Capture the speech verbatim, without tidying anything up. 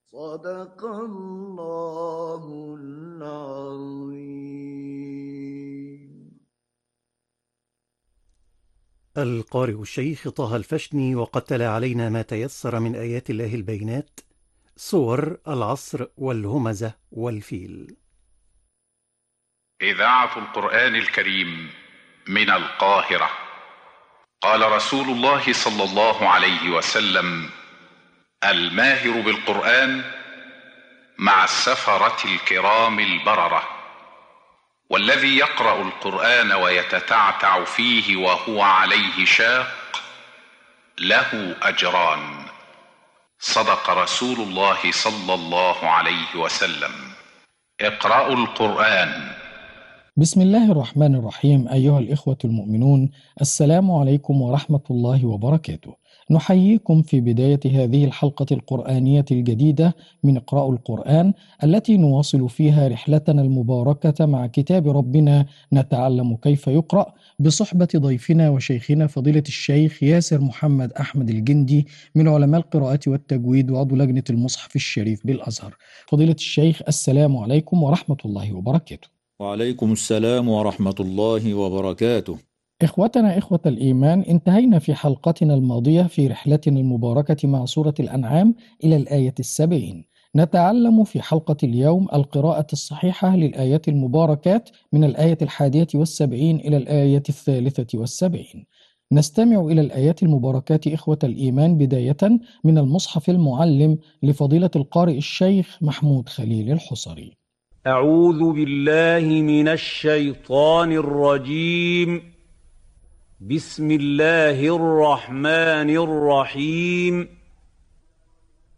صدق الله العظيم. القارئ الشيخ طه الفشني، وقد تلا علينا ما تيسر من آيات الله البينات، سور العصر والهمزة والفيل. إذاعة القرآن الكريم من القاهرة. قال رسول الله صلى الله عليه وسلم: الماهر بالقرآن مع السفرة الكرام البررة، والذي يقرأ القرآن ويتتعتع فيه وهو عليه شاق له أجران. صدق رسول الله صلى الله عليه وسلم. اقرأوا القرآن. بسم الله الرحمن الرحيم. أيها الإخوة المؤمنون، السلام عليكم ورحمة الله وبركاته. نحييكم في بداية هذه الحلقة القرآنية الجديدة من اقرأوا القرآن، التي نواصل فيها رحلتنا المباركة مع كتاب ربنا نتعلم كيف يقرأ، بصحبة ضيفنا وشيخنا فضيلة الشيخ ياسر محمد أحمد الجندي من علماء القراءة والتجويد وعضو لجنة المصحف الشريف بالأزهر. فضيلة الشيخ، السلام عليكم ورحمة الله وبركاته. وعليكم السلام ورحمة الله وبركاته. إخوتنا إخوة الإيمان، انتهينا في حلقتنا الماضية في رحلتنا المباركة مع سورة الأنعام إلى الآية السبعين. نتعلم في حلقة اليوم القراءة الصحيحة للآيات المباركات من الآية الحادية والسبعين إلى الآية الثالثة والسبعين. نستمع إلى الآيات المباركات إخوة الإيمان بداية من المصحف المعلم لفضيلة القارئ الشيخ محمود خليل الحصري. أعوذ بالله من الشيطان الرجيم. بسم الله الرحمن الرحيم.